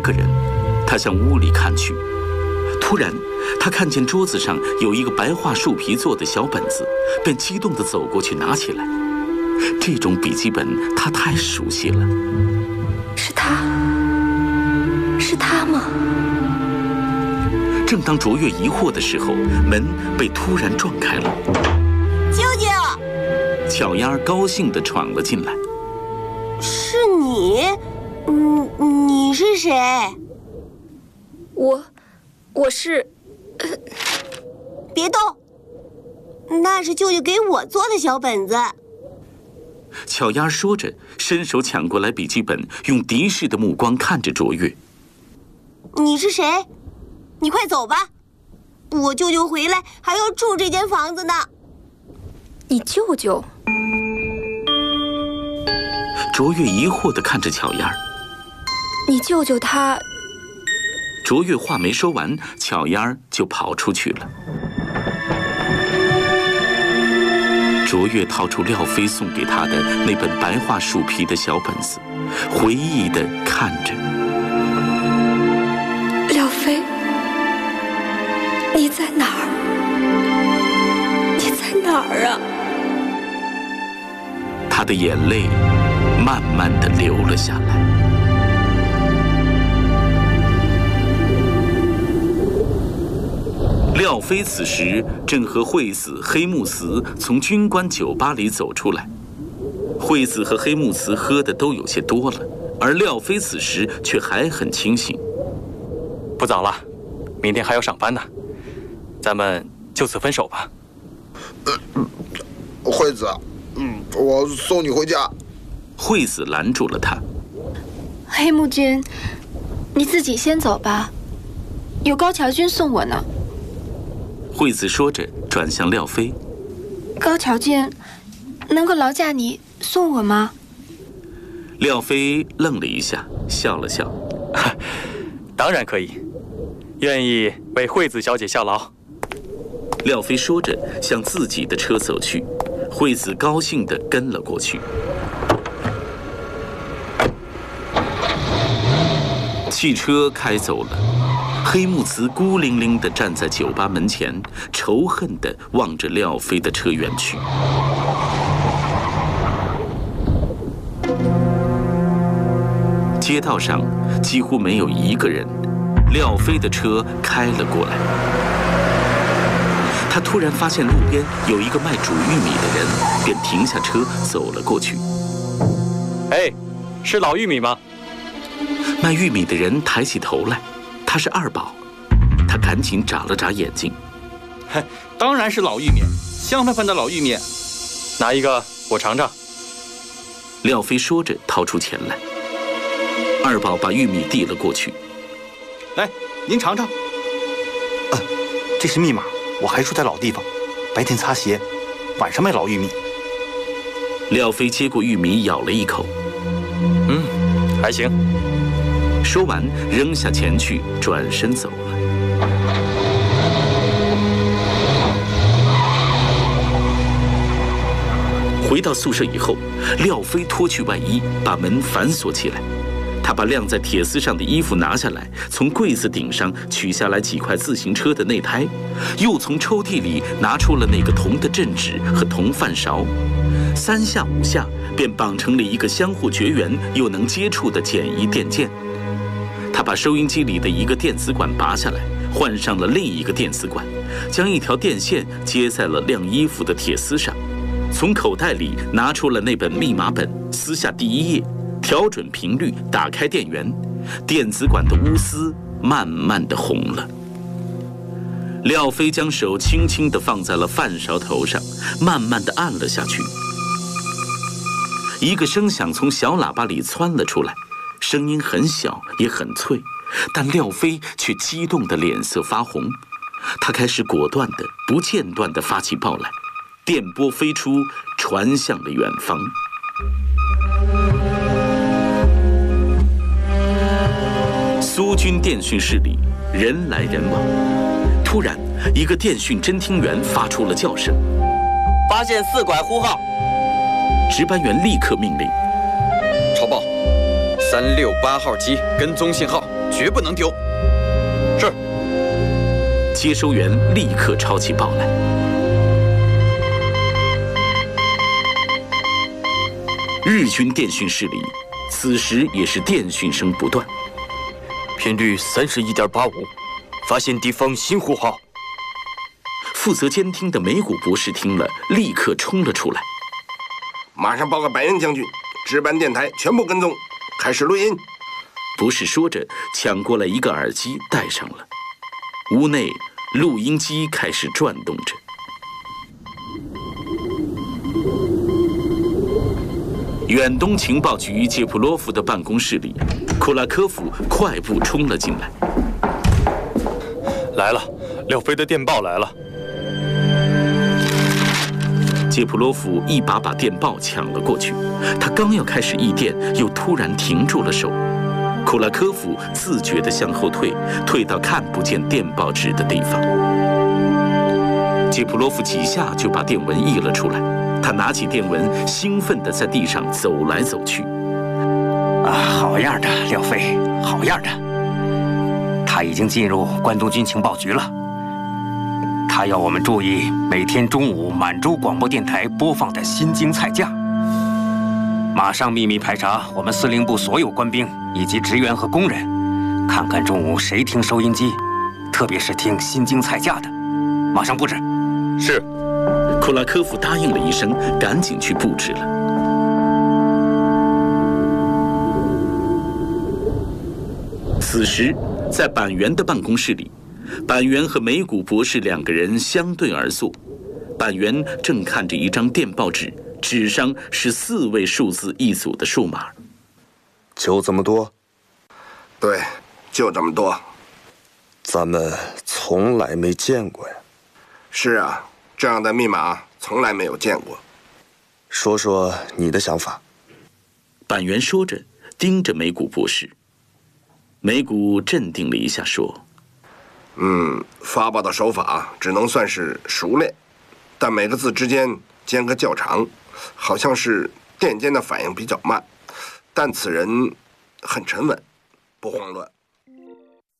个人。他向屋里看去，突然他看见桌子上有一个白桦树皮做的小本子，便激动地走过去拿起来。这种笔记本他太熟悉了。 是他吗？ 正当卓越疑惑的时候，门被突然撞开了。 舅舅， 巧丫儿高兴地闯了进来。 是你？你是谁？ 我是…… 别动，那是舅舅给我做的小本子。 巧丫儿说着，伸手抢过来笔记本，用敌视的目光看着卓越。 你是谁？你快走吧，我舅舅回来还要住这间房子呢。 你舅舅？ 卓越疑惑地看着巧丫儿。 你舅舅他…… 卓越话没说完，巧丫儿就跑出去了。卓越掏出廖飞送给他的那本白桦树皮的小本子，回忆地看着。 廖飞，你在哪儿？你在哪儿啊？ 他的眼泪慢慢地流了下来。廖飞此时正和惠子、黑木慈从军官酒吧里走出来。惠子和黑木慈喝的都有些多了，而廖飞此时却还很清醒。 不早了，明天还要上班呢，咱们就此分手吧。 惠子，我送你回家。 惠子拦住了他。 黑木君，你自己先走吧，有高桥君送我呢。 惠子说着，转向廖飞。 高桥君，能够劳驾你送我吗？ 廖飞愣了一下，笑了笑。 当然可以，愿意为惠子小姐效劳。 廖飞说着，向自己的车走去。惠子高兴地跟了过去。汽车开走了。黑木慈孤零零地站在酒吧门前，仇恨地望着廖飞的车远去。街道上几乎没有一个人，廖飞的车开了过来。他突然发现路边有一个卖煮玉米的人，便停下车走了过去。 哎，是老玉米吗？ 卖玉米的人抬起头来。他是二宝，他赶紧眨了眨眼睛。 当然是老玉米，香喷喷的老玉米。 拿一个我尝尝。 廖飞说着掏出钱来。二宝把玉米递了过去。 来，您尝尝。 这是密码，我还住在老地方，白天擦鞋，晚上卖老玉米。 廖飞接过玉米咬了一口。 还行。 说完，扔下钱去，转身走了。回到宿舍以后，廖飞脱去外衣，把门反锁起来。他把晾在铁丝上的衣服拿下来，从柜子顶上取下来几块自行车的内胎，又从抽屉里拿出了那个铜的镇纸和铜饭勺，3下5下便绑成了一个相互绝缘又能接触的简易电键。他把收音机里的一个电子管拔下来，换上了另一个电子管，将一条电线接在了晾衣服的铁丝上，从口袋里拿出了那本密码本，撕下第1页，调准频率，打开电源，电子管的钨丝慢慢地红了。廖飞将手轻轻地放在了饭勺头上，慢慢地按了下去。一个声响从小喇叭里窜了出来，声音很小也很脆，但廖飞却激动得脸色发红。他开始果断地、不间断地发起炮来，电波飞出，传向了远方。苏军电讯室里人来人往，突然，一个电讯侦听员发出了叫声：“ 发现4拐呼号。” 值班员立刻命令：“ 抄报，368号机跟踪信号绝不能丢。是。 接收员立刻抄起报来。日军电讯室里，此时也是电讯声不断。 频率31.85，发现敌方新呼号。 负责监听的梅古博士听了，立刻冲了出来。 马上报告白恩将军，值班电台全部跟踪，开始录音。 博士说着，抢过来一个耳机戴上了。屋内录音机开始转动着。远东情报局杰普洛夫的办公室里，库拉科夫快步冲了进来。 来了，廖飞的电报来了。 杰普洛夫一把把电报抢了过去，他刚要开始译电，又突然停住了手。库拉科夫自觉地向后退，退到看不见电报纸的地方。杰普洛夫几下就把电文译了出来，他拿起电文，兴奋地在地上走来走去。 好样的，廖飞，好样的！他已经进入关东军情报局了。他要我们注意每天中午满洲广播电台播放的新京菜价。马上秘密排查我们司令部所有官兵以及职员和工人，看看中午谁听收音机，特别是听新京菜价的。马上布置。 是。 库拉科夫答应了一声，赶紧去布置了。此时，在板垣的办公室里，板垣和梅古博士两个人相对而坐。板垣正看着一张电报纸，纸上是4位数字一组的数码。 就这么多？ 对，就这么多。 咱们从来没见过呀。 是啊，这样的密码从来没有见过。 说说你的想法。 板垣说着，盯着梅古博士。梅古镇定了一下，说：“ 发报的手法只能算是熟练，但每个字之间间隔较长，好像是电间的反应比较慢。但此人很沉稳，不慌乱。”